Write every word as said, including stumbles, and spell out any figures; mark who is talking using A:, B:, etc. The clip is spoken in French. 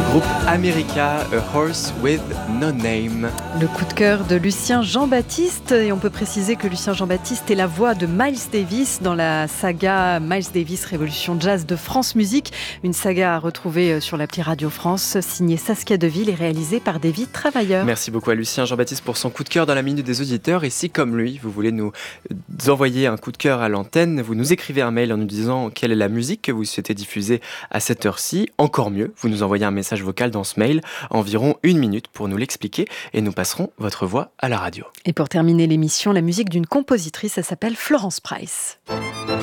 A: groupe America, A Horse with No Name.
B: Le coup de cœur de Lucien Jean-Baptiste, et on peut préciser que Lucien Jean-Baptiste est la voix de Miles Davis dans la saga Miles Davis Révolution Jazz de France Musique, une saga à retrouver sur l'appli Radio France, signée Saskia Deville et réalisée par David Travailleur.
A: Merci beaucoup à Lucien Jean-Baptiste pour son coup de cœur dans la Minute des Auditeurs. Et si, comme lui, vous voulez nous envoyer un coup de cœur à l'antenne, vous nous écrivez un mail en nous disant quelle est la musique que vous souhaitez diffuser à cette heure-ci. Encore mieux, vous nous envoyez un message vocal dans ce mail, environ une minute pour nous l'expliquer, et nous passerons votre voix à la radio.
B: Et pour terminer l'émission, la musique d'une compositrice, elle s'appelle Florence Price.